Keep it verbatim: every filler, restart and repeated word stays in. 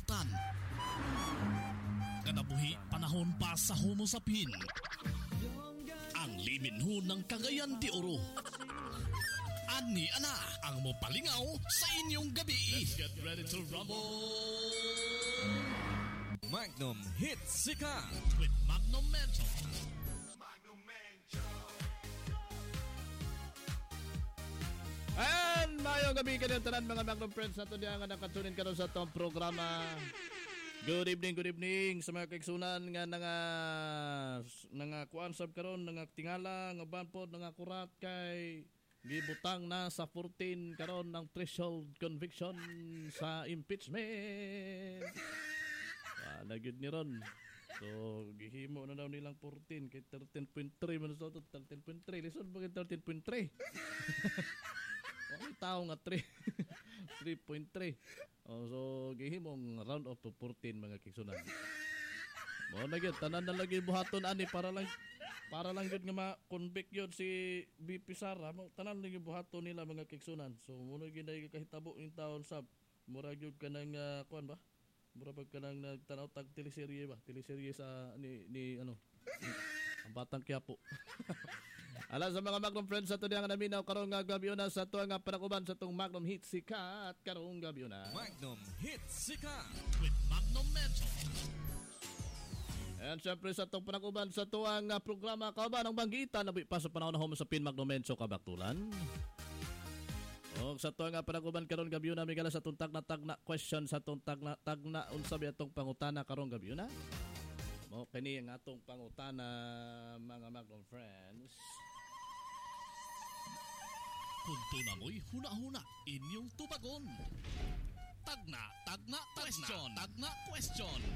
kalibutan. Kanabuhi panahon pa sa Homo sapien. Ang liminho ng Cagayan de Oro. Ani ana ang mopalingaw sa inyong gabi. Let's get ready to rumble. Magnum Hits Sikat with Magnum Mencho. Magnum Mencho. And mayong gabi ka ng tanan mga Magnum friends na ito niya nga nakatunin ka sa itong programa. Good evening, good evening sa mga kaigsunan nga nga nga kuan sab karon nga tingala nga banpod nga kurat kay gibutang na sa fourteen karon ng threshold conviction sa impeachment. Ah, nagyud ni ron. So gihimo na daw nilang fourteen kay thirteen point three man sa thirteen point three lisod ba kay thirteen point three. Okay, tao nga three three point three. Oh, so gihimong round up to fourteen mga kigsunan. Mo na gyud tanan na lagi buhaton ani para lang para lang gyud nga ma-convict gyud si B P Sara. Mo tanan lagi buhaton nila mga kigsunan. So muna gyud ay kahitabo in taon sab. Mura gyud kanang uh, kuan ba? Mura pag kanang nagtanaw tag teleserye ba? Teleserye sa ni ni ano? Ang Batang Quiapo. Ala sa mga Magnum friends sa tudang naminaw karong nga gabi na sa tuwa nga panakuban sa tong Magnum Hits Sikat karong gabi na. Magnum Hits Sikat with Magnum Mencho. And syempre sa itong panakuban sa tuwang uh, programa ka ba ng Banggita na pa sa panahon na homo sa pin Magnum Mencho kabaktulan. O sa tuwang uh, panakuban karong gabi na migala sa itong tag na tag na question sa itong tag na tag na unsa ba itong pangutana karong gabi na. Mo kani ang atong pangutana mga Magnum friends. Kunto na mo'y huna-huna inyong tubagon. Tagna, tagna, question, tagna, question.